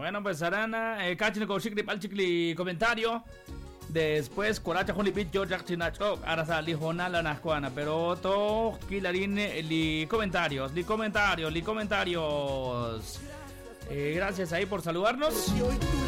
Bueno, pues Arana, Kachine Koshikli Palchikli comentario. Después, Coracha Honipit, George Chinacho, Arasa, Lijona, la Nascuana. Pero todo, Kilarin, li comentarios. Gracias ahí por saludarnos.